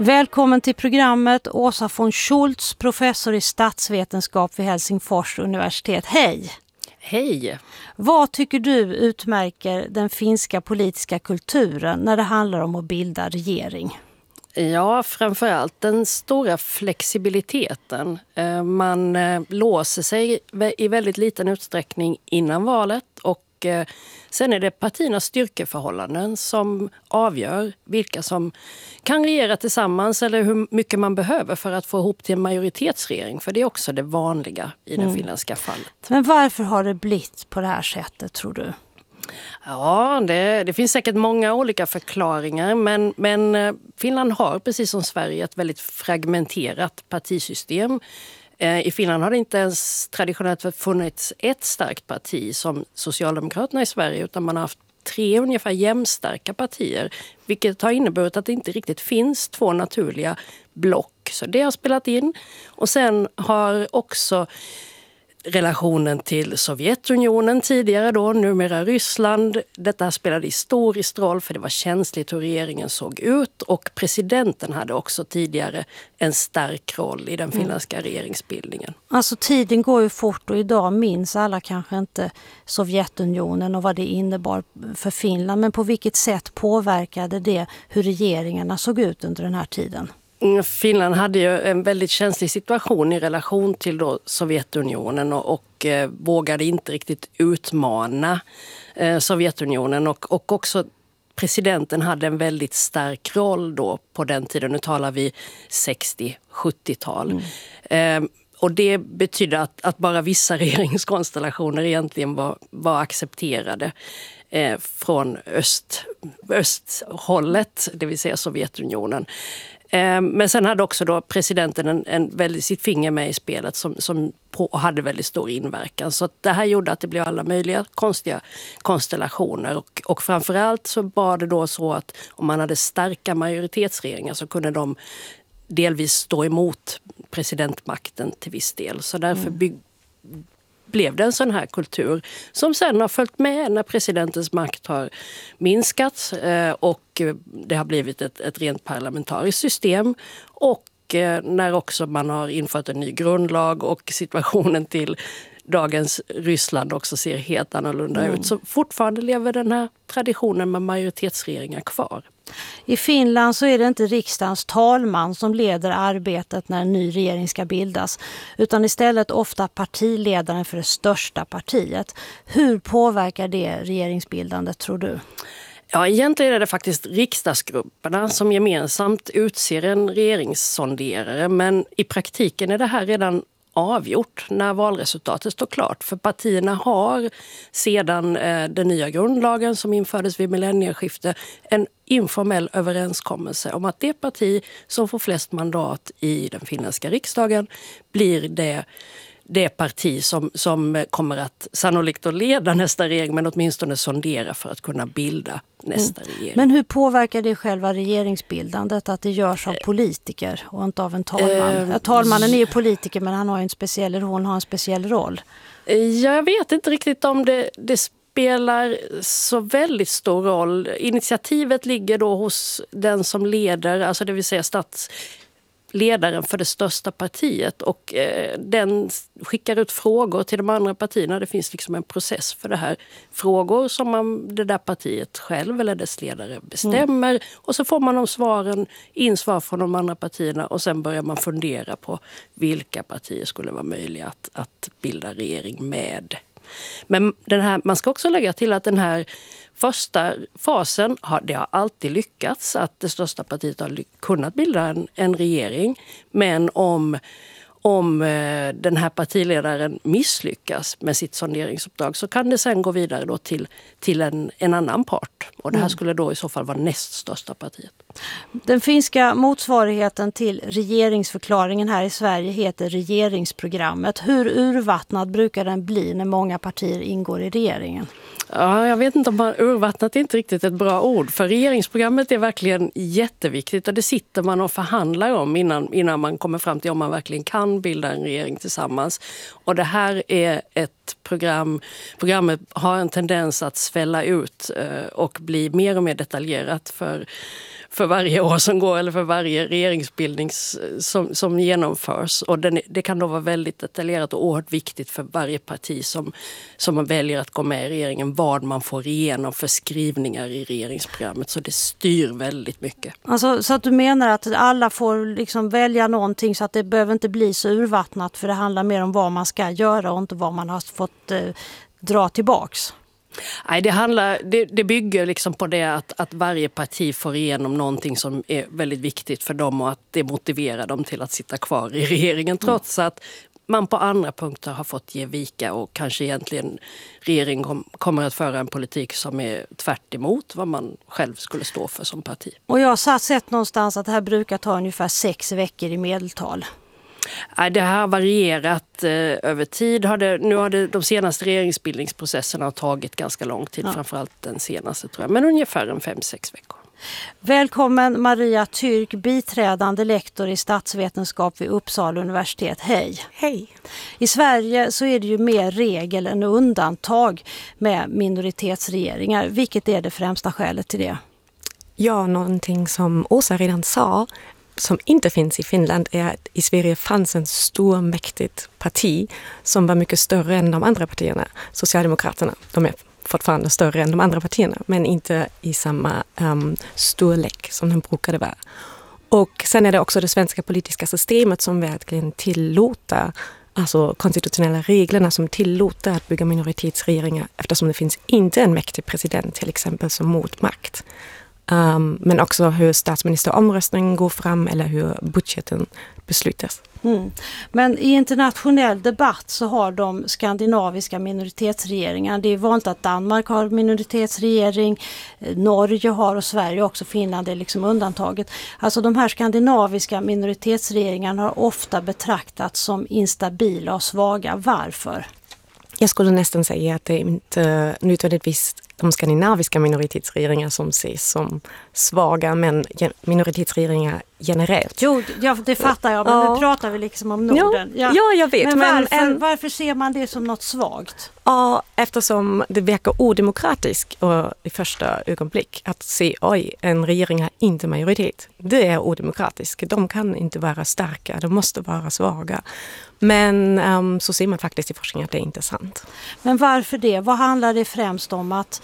Välkommen till programmet Åsa von Schultz, professor i statsvetenskap vid Helsingfors universitet. Hej! Hej! Vad tycker du utmärker den finska politiska kulturen när det handlar om att bilda regering? Ja, framförallt den stora flexibiliteten. Man låser sig i väldigt liten utsträckning innan valet och sen är det partiernas styrkeförhållanden som avgör vilka som kan regera tillsammans eller hur mycket man behöver för att få ihop till en majoritetsregering. För det är också det vanliga i det finländska fallet. Men varför har det blivit på det här sättet, tror du? Ja, det finns säkert många olika förklaringar, men Finland har precis som Sverige ett väldigt fragmenterat partisystem. I Finland har det inte ens traditionellt funnits ett starkt parti som Socialdemokraterna i Sverige, utan man har haft 3 ungefär jämnstarka partier, vilket har inneburit att det inte riktigt finns 2 naturliga block. Så det har spelat in. Och sen har också relationen till Sovjetunionen tidigare då, numera Ryssland. Detta spelade historiskt roll för det var känsligt hur regeringen såg ut och presidenten hade också tidigare en stark roll i den finländska regeringsbildningen. Alltså tiden går ju fort och idag minns alla kanske inte Sovjetunionen och vad det innebar för Finland. Men på vilket sätt påverkade det hur regeringarna såg ut under den här tiden? Finland hade ju en väldigt känslig situation i relation till då Sovjetunionen och vågade inte riktigt utmana Sovjetunionen och också presidenten hade en väldigt stark roll då på den tiden. Nu talar vi 60-70-tal. Och det betyder att bara vissa regeringskonstellationer egentligen var accepterade från östhållet, det vill säga Sovjetunionen. Men sen hade också då presidenten sitt finger med i spelet som hade väldigt stor inverkan. Så det här gjorde att det blev alla möjliga konstiga konstellationer. Och framförallt så var det då så att om man hade starka majoritetsregeringar så kunde de delvis stå emot presidentmakten till viss del. Så därför blev det en sån här kultur som sen har följt med när presidentens makt har minskat och det har blivit ett rent parlamentariskt system och när också man har infört en ny grundlag och situationen till dagens Ryssland också ser helt annorlunda ut. Så fortfarande lever den här traditionen med majoritetsregeringar kvar. I Finland så är det inte riksdagens talman som leder arbetet när en ny regering ska bildas, utan istället ofta partiledaren för det största partiet. Hur påverkar det regeringsbildandet, tror du? Ja, egentligen är det faktiskt riksdagsgrupperna som gemensamt utser en regeringssonderare, men i praktiken är det här redan avgjort när valresultatet står klart. För partierna har sedan den nya grundlagen som infördes vid millennieskiftet en informell överenskommelse om att det parti som får flest mandat i den finländska riksdagen blir det parti som kommer att sannolikt att leda nästa regering, men åtminstone sondera för att kunna bilda nästa regering. Men hur påverkar det själva regeringsbildandet att det görs av politiker och inte av en talman? Talmannen är ju politiker, men hon har en speciell roll. Jag vet inte riktigt om det spelar så väldigt stor roll. Initiativet ligger då hos den som leder, alltså det vill säga ledaren för det största partiet, och den skickar ut frågor till de andra partierna. Det finns liksom en process för det här. Frågor som det där partiet själv eller dess ledare bestämmer och så får man svar från de andra partierna och sen börjar man fundera på vilka partier skulle vara möjliga att bilda regering med. Men man ska också lägga till att den här första fasen det har alltid lyckats att det största partiet har kunnat bilda en regering. Men om den här partiledaren misslyckas med sitt sonderingsuppdrag så kan det sen gå vidare då till en annan part. Och det här skulle då i så fall vara näst största partiet. Den finska motsvarigheten till regeringsförklaringen här i Sverige heter regeringsprogrammet. Hur urvattnad brukar den bli när många partier ingår i regeringen? Ja, jag vet inte om urvattnat är inte riktigt ett bra ord. För regeringsprogrammet är verkligen jätteviktigt och det sitter man och förhandlar om innan man kommer fram till om man verkligen kan bilda en regering tillsammans. Och det här är ett att programmet har en tendens att svälla ut och bli mer och mer detaljerat för varje år som går eller för varje regeringsbildning som genomförs. Och det kan då vara väldigt detaljerat och oerhört viktigt för varje parti som man väljer att gå med i regeringen vad man får igenom för skrivningar i regeringsprogrammet. Så det styr väldigt mycket. Alltså, så att du menar att alla får liksom välja någonting så att det behöver inte bli så urvattnat, för det handlar mer om vad man ska göra och inte vad man har fått dra tillbaks? Nej, det bygger liksom på det att varje parti får igenom någonting som är väldigt viktigt för dem och att det motiverar dem till att sitta kvar i regeringen trots att man på andra punkter har fått ge vika och kanske egentligen regeringen kommer att föra en politik som är tvärt emot vad man själv skulle stå för som parti. Och jag har sett någonstans att det här brukar ta ungefär 6 veckor i medeltal. Det har varierat över tid. Nu har de senaste regeringsbildningsprocesserna tagit ganska lång tid, framförallt den senaste tror jag, men ungefär 5-6 veckor. Välkommen Maria Türk, biträdande lektor i statsvetenskap vid Uppsala universitet. Hej! Hej! I Sverige så är det ju mer regel än undantag med minoritetsregeringar. Vilket är det främsta skälet till det? Ja, någonting som Åsa redan sa som inte finns i Finland är att i Sverige fanns en stor mäktigt parti som var mycket större än de andra partierna. Socialdemokraterna, de är fortfarande större än de andra partierna men inte i samma storlek som de brukade vara. Och sen är det också det svenska politiska systemet som verkligen tillåter, alltså konstitutionella reglerna som tillåter att bygga minoritetsregeringar eftersom det finns inte en mäktig president till exempel som motmakt. Men också hur statsministeromröstningen går fram eller hur budgeten beslutas. Men i internationell debatt så har de skandinaviska minoritetsregeringar. Det är vanligt att Danmark har minoritetsregering, Norge har och Sverige också, Finland är liksom undantaget. Alltså de här skandinaviska minoritetsregeringarna har ofta betraktats som instabila och svaga. Varför? Jag skulle nästan säga att det inte nödvändigtvis de skandinaviska minoritetsregeringar som ses som svaga, men minoritetsregeringar generellt. Jo, ja, det fattar jag, men nu pratar vi liksom om Norden. Ja, jag vet. Men varför ser man det som något svagt? Ja, eftersom det verkar odemokratiskt i första ögonblick att se, en regering har inte majoritet. Det är odemokratiskt. De kan inte vara starka, de måste vara svaga. Men så ser man faktiskt i forskningen att det är inte sant. Men varför det? Vad handlar det främst om att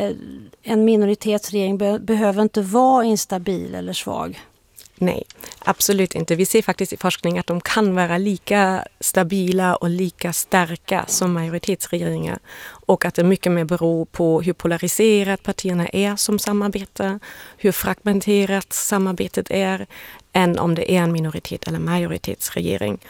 en minoritetsregering behöver inte vara instabil eller svag? Nej, absolut inte. Vi ser faktiskt i forskning att de kan vara lika stabila och lika starka som majoritetsregeringar. Och att det mycket mer beror på hur polariserat partierna är som samarbetar, hur fragmenterat samarbetet är, än om det är en minoritet eller majoritetsregering.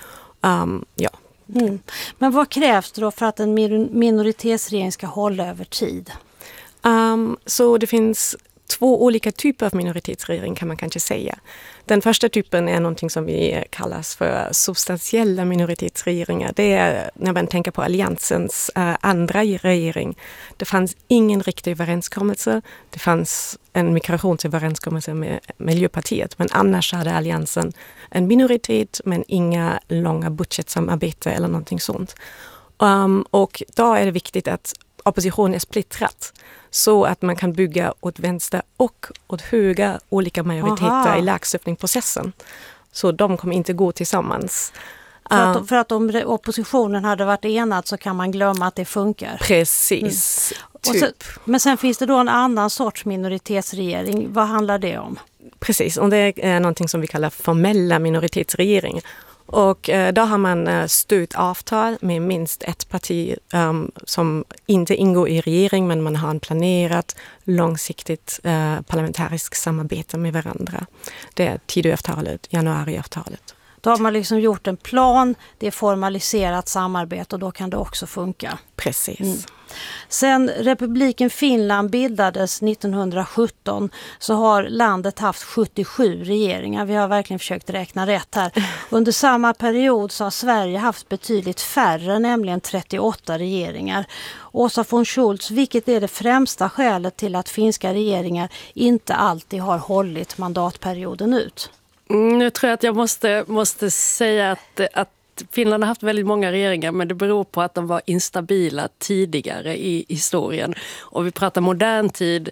Men vad krävs det då för att en minoritetsregering ska hålla över tid? Så det finns 2 olika typer av minoritetsregering kan man kanske säga. Den första typen är någonting som vi kallas för substantiella minoritetsregeringar. Det är när man tänker på alliansens andra regering. Det fanns ingen riktig överenskommelse. Det fanns en migrationsöverenskommelse med Miljöpartiet. Men annars hade alliansen en minoritet men inga långa budgetsamarbete eller någonting sånt. Och då är det viktigt att oppositionen är splittrat så att man kan bygga åt vänster och åt höger olika majoriteter i lagstiftningsprocessen. Så de kommer inte gå tillsammans. För att om oppositionen hade varit enad så kan man glömma att det funkar. Precis. Men sen finns det då en annan sorts minoritetsregering. Vad handlar det om? Precis, och det är någonting som vi kallar formella minoritetsregeringar. Och då har man stött avtal med minst ett parti som inte ingår i regering, men man har en planerat långsiktigt parlamentariskt samarbete med varandra. Det är Tidöavtalet, januariavtalet. Då har man liksom gjort en plan, det är formaliserat samarbete och då kan det också funka. Precis. Sen republiken Finland bildades 1917 så har landet haft 77 regeringar. Vi har verkligen försökt räkna rätt här. Under samma period så har Sverige haft betydligt färre, nämligen 38 regeringar. Åsa von Schultz, vilket är det främsta skälet till att finska regeringar inte alltid har hållit mandatperioden ut? Nu tror jag att jag måste säga att Finland har haft väldigt många regeringar, men det beror på att de var instabila tidigare i historien. Och vi pratar modern tid,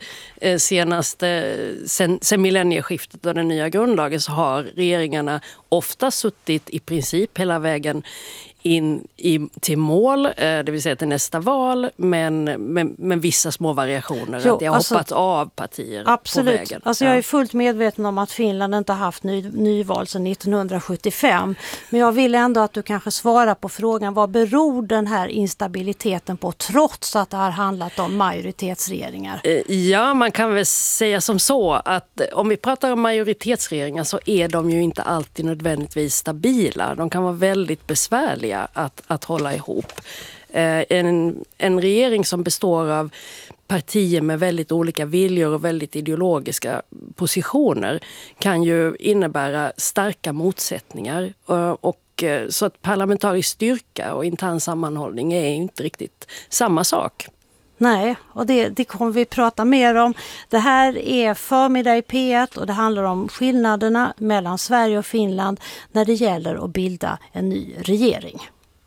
sen millennieskiftet och den nya grundlagen, så har regeringarna ofta suttit i princip hela vägen in till mål, det vill säga till nästa val, men vissa små variationer. Jo, att det har hoppat av partier absolut. på vägen. Alltså jag är fullt medveten om att Finland inte har haft nyval sedan 1975. Men jag vill ändå att du kanske svarar på frågan, vad beror den här instabiliteten på, trots att det har handlat om majoritetsregeringar? Ja, man kan väl säga som så att om vi pratar om majoritetsregeringar så är de ju inte alltid nödvändigtvis stabila. De kan vara väldigt besvärliga att hålla ihop. En regering som består av partier med väldigt olika viljor och väldigt ideologiska positioner kan ju innebära starka motsättningar. Och så att parlamentarisk styrka och intern sammanhållning är inte riktigt samma sak. Nej, och det kommer vi prata mer om. Det här är Förmiddag i P1 och det handlar om skillnaderna mellan Sverige och Finland när det gäller att bilda en ny regering.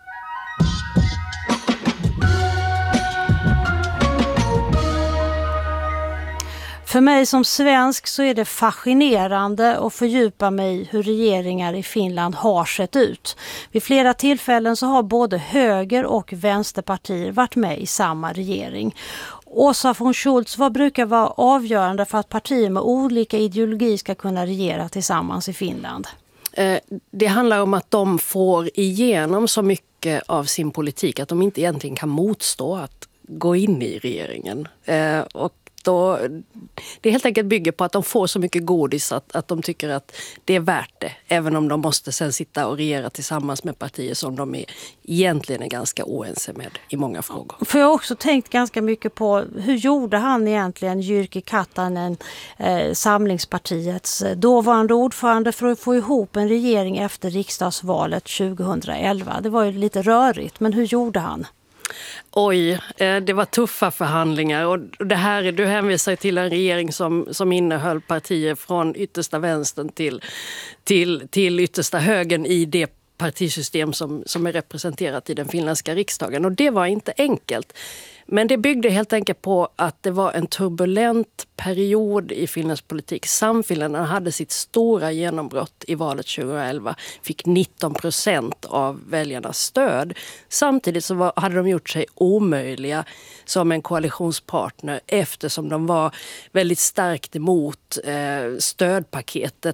För mig som svensk så är det fascinerande att fördjupa mig i hur regeringar i Finland har sett ut. Vid flera tillfällen så har både höger- och vänsterpartier varit med i samma regering. Åsa von Schultz, vad brukar vara avgörande för att partier med olika ideologi ska kunna regera tillsammans i Finland? Det handlar om att de får igenom så mycket av sin politik att de inte egentligen kan motstå att gå in i regeringen. Och då, det helt enkelt bygger på att de får så mycket godis att de tycker att det är värt det. Även om de måste sen sitta och regera tillsammans med partier som de egentligen är ganska oense med i många frågor. För jag har också tänkt ganska mycket på hur gjorde han egentligen, Jyrki Katainen, Samlingspartiets dåvarande ordförande, för att få ihop en regering efter riksdagsvalet 2011. Det var ju lite rörigt, men hur gjorde han? Oj, det var tuffa förhandlingar och det här, du hänvisar till en regering som innehöll partier från yttersta vänstern till yttersta högern i det partisystem som är representerat i den finländska riksdagen. Och det var inte enkelt. Men det byggde helt enkelt på att det var en turbulent period i Finlands politik. Samfinländarna hade sitt stora genombrott i valet 2011. Fick 19% av väljarnas stöd. Samtidigt så hade de gjort sig omöjliga som en koalitionspartner eftersom de var väldigt starkt emot stödpaketet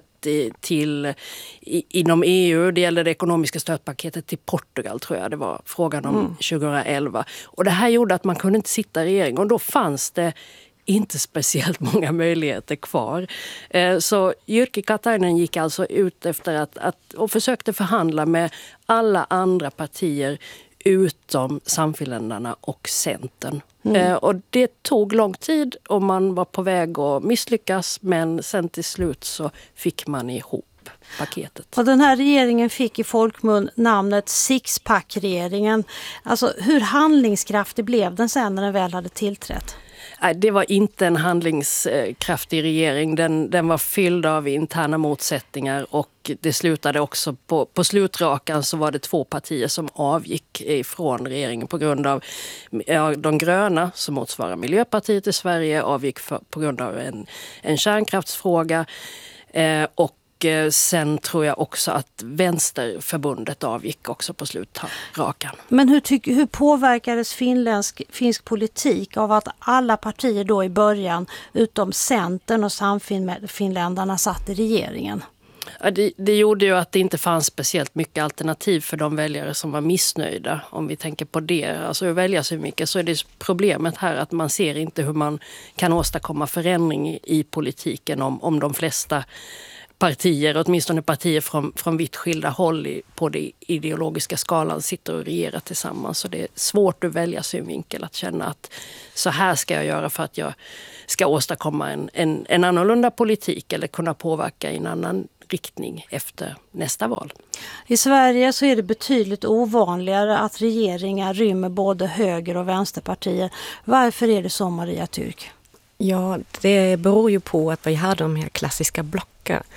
inom EU. Det gällde det ekonomiska stödpaketet till Portugal, tror jag det var frågan om 2011. Och det här gjorde att man kunde inte sitta i regering och då fanns det inte speciellt många möjligheter kvar. Så Jyrki Katainen gick alltså ut efter och försökte förhandla med alla andra partier utom Samfinländarna och Centern. Och det tog lång tid och man var på väg att misslyckas, men sen till slut så fick man ihop paketet. Och den här regeringen fick i folkmun namnet Sixpack-regeringen. Alltså hur handlingskraftig blev den sen när den väl hade tillträtt? Det var inte en handlingskraftig regering. Den var fylld av interna motsättningar och det slutade också på slutrakan så var det 2 partier som avgick från regeringen på grund av de gröna som motsvarar Miljöpartiet i Sverige avgick på grund av en kärnkraftsfråga och sen tror jag också att Vänsterförbundet avgick också på slutrakan. Men hur påverkades finsk politik av att alla partier då i början utom Centern och Samfinländarna satt i regeringen? Ja, det gjorde ju att det inte fanns speciellt mycket alternativ för de väljare som var missnöjda. Om vi tänker på det, alltså att välja så mycket, så är det problemet här att man ser inte hur man kan åstadkomma förändring i politiken om de flesta partier, åtminstone partier från vitt skilda håll på den ideologiska skalan sitter och regerar tillsammans. Så det är svårt att välja synvinkel att känna att så här ska jag göra för att jag ska åstadkomma en annorlunda politik eller kunna påverka i en annan riktning efter nästa val. I Sverige så är det betydligt ovanligare att regeringar rymmer både höger- och vänsterpartier. Varför är det så, Maria Türk? Ja, det beror ju på att vi har de här klassiska blocken.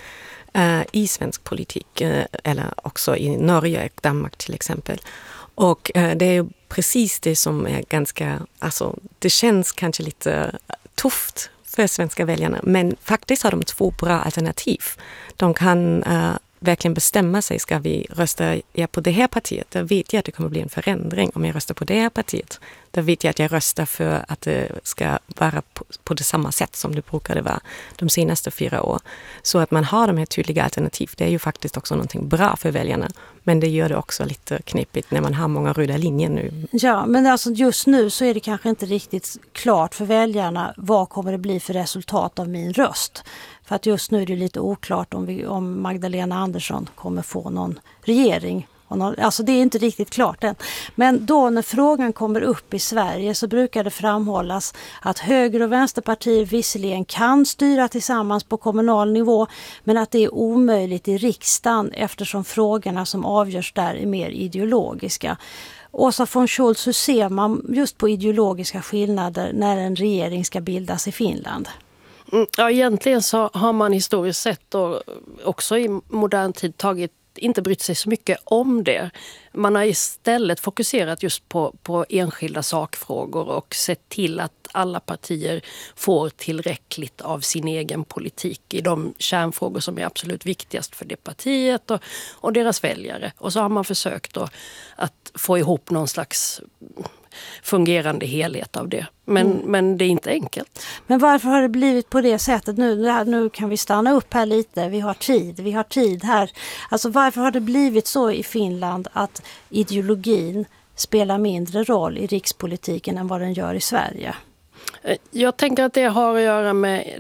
i svensk politik eller också i Norge och Danmark till exempel. Och det är ju precis det som är ganska, alltså det känns kanske lite tufft för svenska väljarna, men faktiskt har de 2 bra alternativ. De kan verkligen bestämma sig, ska vi rösta på det här partiet? Då vet jag att det kommer bli en förändring. Om jag röstar på det här partiet, då vet jag att jag röstar för att det ska vara på det samma sätt som det brukade vara de senaste 4 år. Så att man har de här tydliga alternativ, det är ju faktiskt också någonting bra för väljarna. Men det gör det också lite knepigt när man har många röda linjer nu. Ja, men alltså just nu så är det kanske inte riktigt klart för väljarna vad kommer det bli för resultat av min röst. För att just nu är det lite oklart om Magdalena Andersson kommer få någon regering. Alltså det är inte riktigt klart än. Men då när frågan kommer upp i Sverige så brukar det framhållas att höger- och vänsterpartier visserligen kan styra tillsammans på kommunal nivå, men att det är omöjligt i riksdagen eftersom frågorna som avgörs där är mer ideologiska. Åsa von Scholz, hur ser man just på ideologiska skillnader när en regering ska bildas i Finland? Ja, egentligen så har man historiskt sett och också i modern tid inte brytt sig så mycket om det. Man har istället fokuserat just på enskilda sakfrågor och sett till att alla partier får tillräckligt av sin egen politik i de kärnfrågor som är absolut viktigast för det partiet och deras väljare. Och så har man försökt att få ihop någon slags fungerande helhet av det. Men det är inte enkelt. Men varför har det blivit på det sättet nu? Nu kan vi stanna upp här lite. Vi har tid här. Alltså varför har det blivit så i Finland att ideologin spelar mindre roll i rikspolitiken än vad den gör i Sverige? Jag tänker att det har att göra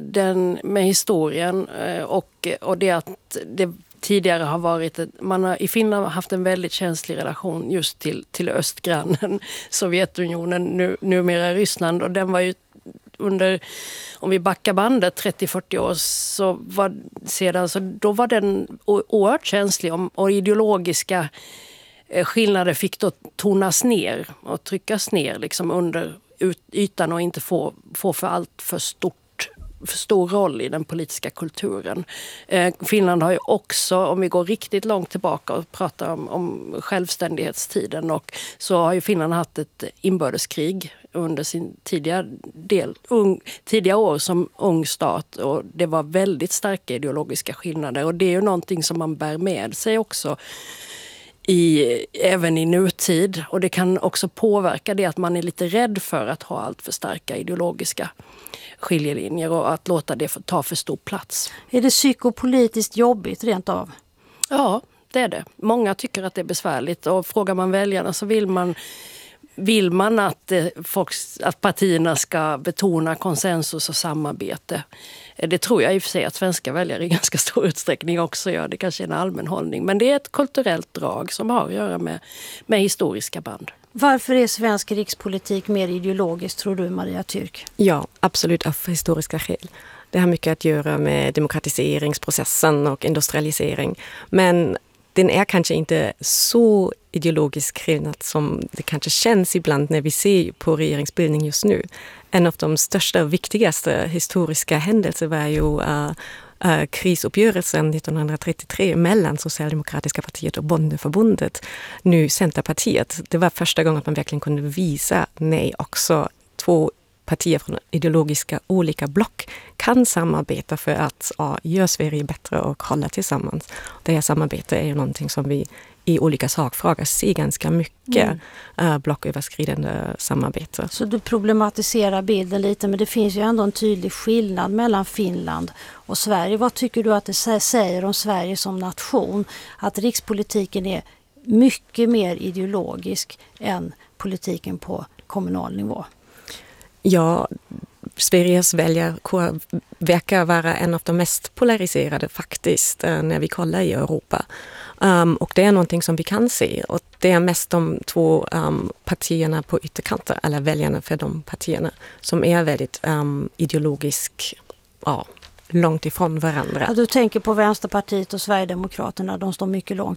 med historien och det att det tidigare har varit i Finland har haft en väldigt känslig relation just till östgrannen Sovjetunionen, numera Ryssland, och den var ju om vi backar bandet 30-40 år då var den oerhört känslig och ideologiska skillnader fick då tonas ner och tryckas ner liksom under ytan och inte få för allt för stor roll i den politiska kulturen. Finland har ju också, om vi går riktigt långt tillbaka och pratar om självständighetstiden, och så har ju Finland haft ett inbördeskrig under sin tidiga år som ung stat, och det var väldigt starka ideologiska skillnader, och det är ju någonting som man bär med sig också även i nutid, och det kan också påverka det att man är lite rädd för att ha allt för starka ideologiska skiljelinjer och att låta det ta för stor plats. Är det psykopolitiskt jobbigt rent av? Ja, det är det. Många tycker att det är besvärligt, och frågar man väljarna så vill man att partierna ska betona konsensus och samarbete. Det tror jag i och för sig att svenska väljare i ganska stor utsträckning också gör. Det kanske är en allmän hållning. Men det är ett kulturellt drag som har att göra med historiska band. Varför är svensk rikspolitik mer ideologisk, tror du, Maria Türk? Ja, absolut av historiska skäl. Det har mycket att göra med demokratiseringsprocessen och industrialisering. Men den är kanske inte så ideologisk skillnad som det kanske känns ibland när vi ser på regeringsbildning just nu. En av de största och viktigaste historiska händelser var ju krisuppgörelsen 1933 mellan Socialdemokratiska partiet och Bondeförbundet, nu Centerpartiet. Det var första gången att man verkligen kunde visa också 2 partier från ideologiska olika block kan samarbeta för att göra Sverige bättre och hålla tillsammans. Det här samarbetet är ju någonting som vi i olika sakfrågor ser ganska mycket blocköverskridande samarbete. Så du problematiserar bilden lite, men det finns ju ändå en tydlig skillnad mellan Finland och Sverige. Vad tycker du att det säger om Sverige som nation? Att rikspolitiken är mycket mer ideologisk än politiken på kommunal nivå? Ja, Sveriges väljarkår verkar vara en av de mest polariserade faktiskt när vi kollar i Europa. Och det är någonting som vi kan se, och det är mest de 2 partierna på ytterkanten, eller väljarna för de partierna, som är väldigt ideologiskt långt ifrån varandra. Ja, du tänker på Vänsterpartiet och Sverigedemokraterna, de står mycket långt